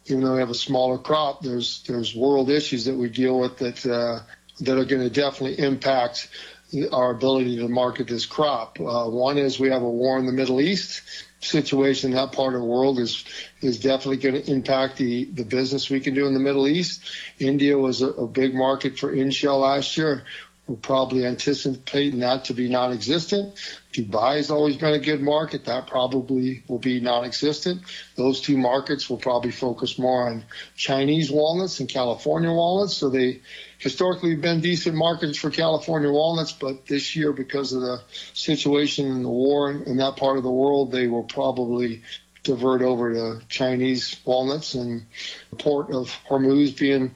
even though we have a smaller crop, there's world issues that we deal with that are going to definitely impact our ability to market this crop. One is we have a war in the Middle East. Situation in that part of the world is definitely going to impact the business we can do in the Middle East. India was a big market for in-shell last year. We're probably anticipating that to be non-existent. Dubai has always been a good market. That probably will be non-existent. Those two markets will probably focus more on Chinese walnuts and California walnuts. So they historically have been decent markets for California walnuts, but this year, because of the situation in the war in that part of the world, they will probably divert over to Chinese walnuts. And the port of Hormuz being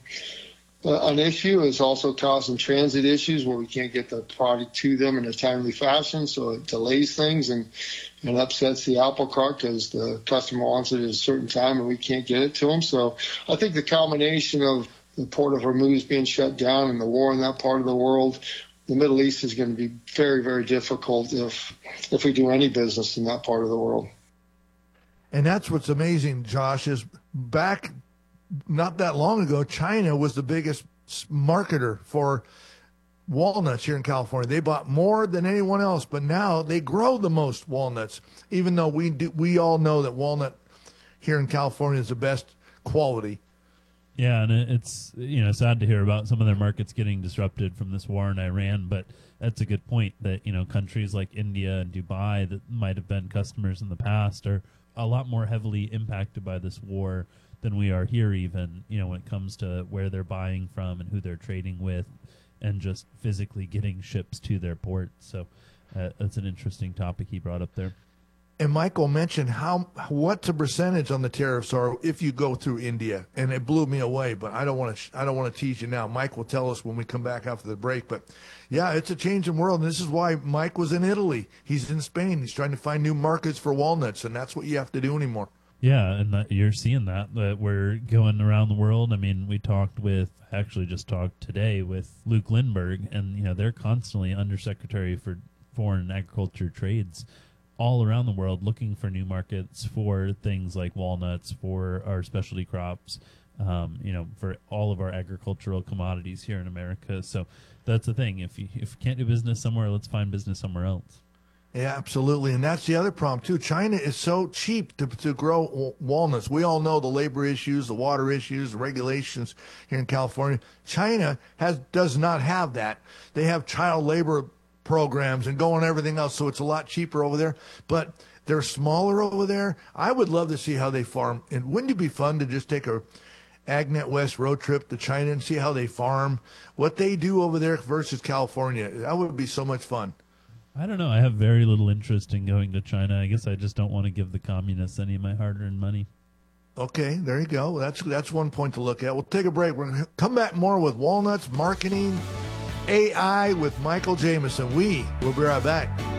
an issue is also causing transit issues where we can't get the product to them in a timely fashion, so it delays things and upsets the apple cart because the customer wants it at a certain time and we can't get it to them. So I think the combination of the port of Hormuz being shut down and the war in that part of the world, the Middle East is going to be very, very difficult if we do any business in that part of the world. And that's what's amazing, Josh, is back not that long ago, China was the biggest marketer for walnuts here in California. They bought more than anyone else, but now they grow the most walnuts, even though we all know that walnut here in California is the best quality. Yeah, and it's sad to hear about some of their markets getting disrupted from this war in Iran, but that's a good point that countries like India and Dubai that might have been customers in the past are a lot more heavily impacted by this war than we are here, even when it comes to where they're buying from and who they're trading with and just physically getting ships to their ports. So that's an interesting topic he brought up there. And Michael mentioned what the percentage on the tariffs are if you go through India, and it blew me away. But I don't want to tease you now. Mike will tell us when we come back after the break. But yeah, it's a changing world, and this is why Mike was in Italy. He's in Spain. He's trying to find new markets for walnuts, and that's what you have to do anymore. Yeah, and you're seeing that we're going around the world. I mean, we just talked today with Luke Lindbergh, and they're constantly Undersecretary for Foreign Agriculture Trades all around the world looking for new markets for things like walnuts, for our specialty crops, for all of our agricultural commodities here in America. So that's the thing. If you can't do business somewhere, let's find business somewhere else. Yeah, absolutely. And that's the other problem, too. China is so cheap to grow walnuts. We all know the labor issues, the water issues, the regulations here in California. China does not have that. They have child labor programs and going everything else, so it's a lot cheaper over there. But they're smaller over there. I would love to see how they farm. And wouldn't it be fun to just take a AgNet West road trip to China and see how they farm, what they do over there versus California? That would be so much fun. I don't know. I have very little interest in going to China. I guess I just don't want to give the communists any of my hard-earned money. Okay, there you go. That's one point to look at. We'll take a break. We're going to come back more with walnuts, marketing, AI with Michael Jamison. We will be right back.